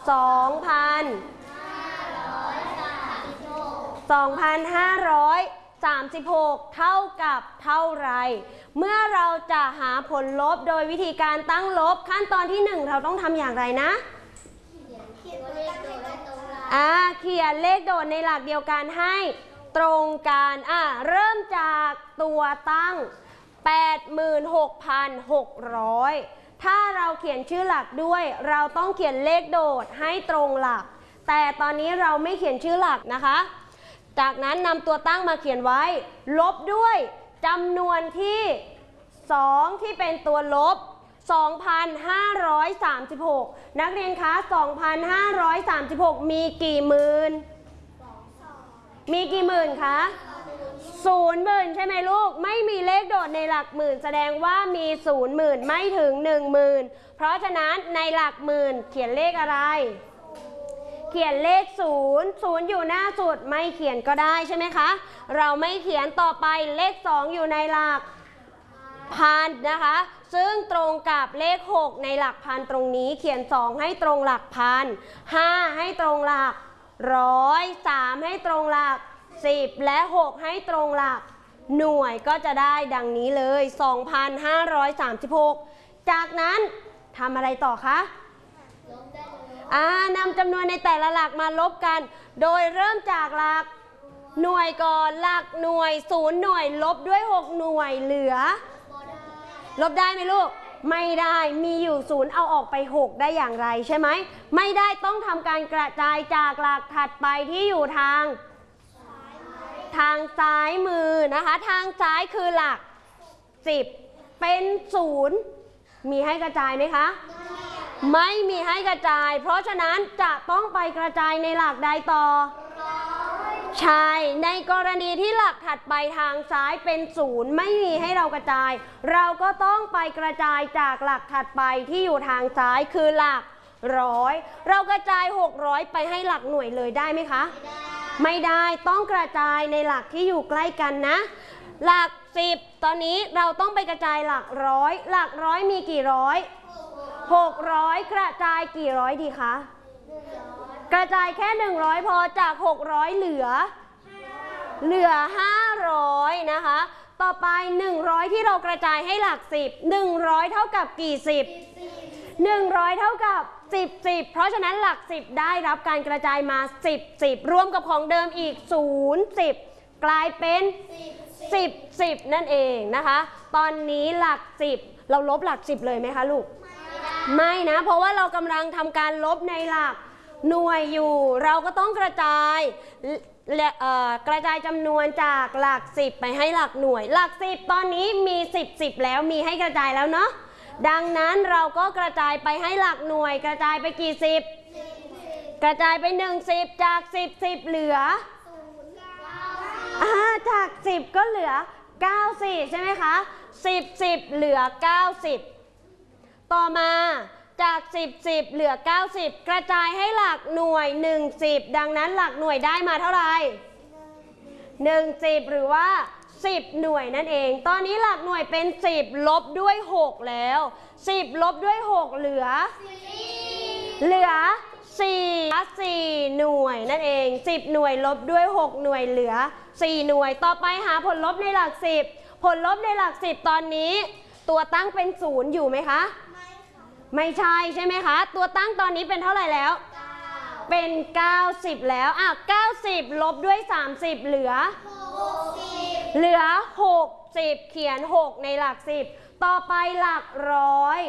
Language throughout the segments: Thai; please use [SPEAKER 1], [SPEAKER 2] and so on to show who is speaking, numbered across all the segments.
[SPEAKER 1] 2,536 เท่ากับเท่าไรเมื่อเราจะหาผลลบโดยวิธีการตั้งลบขั้นตอนที่1เราต้องทำอย่างไรนะเขียนเลขโดดในหลักเดียวกันให้ตรงกันเริ่มจากตัวตั้ง 86,600 ถ้าเราเขียนชื่อหลักด้วยเราต้องเขียนเลขโดดให้ตรงหลักแต่ตอนนี้เราไม่เขียนชื่อหลักนะคะจากนั้นนำตัวตั้งมาเขียนไว้ลบด้วยจำนวนที่2ที่เป็นตัวลบ 2,536 นักเรียนคะ 2,536 มีกี่หมื่นมีกี่หมื่นคะ0 หมื่นใช่ไหมลูกไม่มีเลขโดดในหลักหมื่นแสดงว่ามี0 หมื่นไม่ถึง1 หมื่นเพราะฉะนั้นในหลักหมื่นเขียนเลขอะไรเขียนเลข0อยู่หน้าสุดไม่เขียนก็ได้ใช่ไหมคะเราไม่เขียนต่อไปเลข2อยู่ในหลักพันนะคะซึ่งตรงกับเลข6ในหลักพันตรงนี้เขียน2ให้ตรงหลักพัน5ให้ตรงหลักร้อย3ให้ตรงหลัก10และ6ให้ตรงหลักหน่วยก็จะได้ดังนี้เลย 2,536 จากนั้นทำอะไรต่อคะนำจำนวนในแต่ละหลักมาลบกันโดยเริ่มจากหลักหน่วยก่อนหลักหน่วย0 หน่วยลบด้วย6 หน่วยเหลือลบได้ไหมลูกไม่ได้มีอยู่0เอาออกไป6ได้อย่างไรใช่ไหมไม่ได้ต้องทำการกระจายจากหลักถัดไปที่อยู่ทางซ้ายมือนะคะทางซ้ายคือหลัก10เป็น0มีให้กระจายไหมคะไม่มีให้กระจายเพราะฉะนั้นจะต้องไปกระจายในหลักใดต่อใช่ในกรณีที่หลักถัดไปทางซ้ายเป็น0ไม่มีให้เรากระจายเราก็ต้องไปกระจายจากหลักถัดไปที่อยู่ทางซ้ายคือหลักร้อยเรากระจาย600ไปให้หลักหน่วยเลยได้ไหมคะไม่ได้ต้องกระจายในหลักที่อยู่ใกล้กันนะหลัก10ตอนนี้เราต้องไปกระจายหลักร้อยหลักร้อยมีกี่ร้อย600กระจายกี่ร้อยดีคะกระจายแค่100พอจาก600เหลือ500นะคะต่อไป100ที่เรากระจายให้หลัก10 100เท่ากับกี่10 100เท่ากับ10 เพราะฉะนั้นหลัก10ได้รับการกระจายมา10รวมกับของเดิมอีก0 10กลายเป็น10นั่นเองนะคะตอนนี้หลัก10เราลบหลัก10เลยไหมคะลูกไม่นะเพราะว่าเรากำลังทำการลบในหลักหน่วยอยู่เราก็ต้องกระจายจำนวนจากหลัก10ไปให้หลักหน่วยหลัก10ตอนนี้มี10แล้วมีให้กระจายแล้วเนาะดังนั้นเราก็กระจายไปให้หลักหน่วยกระจายไปกี่10กระจายไป10จาก10เหลือจาก10ก็เหลือ94ใช่ไหมคะ10เหลือ90ต่อมาจาก10เหลือ90กระจายให้หลักหน่วย10ดังนั้นหลักหน่วยได้มาเท่าไหร่10หรือว่า10หน่วยนั่นเองตอนนี้หลักหน่วยเป็น10ลบด้วย6แล้ว10ลบด้วย6เหลือ4หน่วยนั่นเอง10หน่วยลบด้วย6หน่วยเหลือ4หน่วยต่อไปหาผลลบในหลัก10ผลลบในหลัก10ตอนนี้ตัวตั้งเป็น0อยู่ไหมคะไม่ใช่ใช่ไหมคะตัวตั้งตอนนี้เป็นเท่าไหร่แล้วเป็น90แล้ว90ลบด้วย30เหลือ60เขียน6ในหลัก10ต่อไปหลักร้อย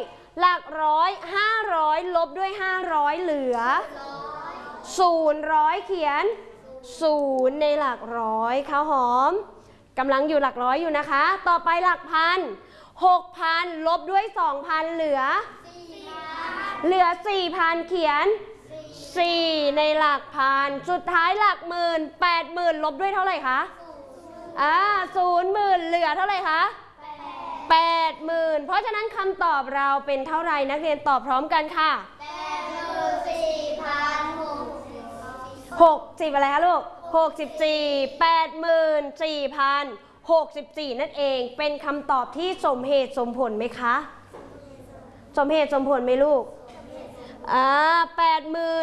[SPEAKER 1] 500ลบด้วย500เหลือ0เขียน0ในหลักร้อยข้าวหอมกำลังอยู่หลักร้อยอยู่นะคะต่อไปหลักพัน6,000ลบด้วย2,000เหลือ4,000เขียน4ในหลักพันสุดท้ายหลักหมื่น80,000ลบด้วยเท่าไหร่คะ0,000เหลือเท่าไหร่คะ80,000เพราะฉะนั้นคำตอบเราเป็นเท่าไหร่นักเรียนตอบพร้อมกันค่ะ60อะไรคะลูก64 84,064นั่นเองเป็นคำตอบที่สมเหตุสมผลไหมคะสมเหตุสมผลไหมลูก80,000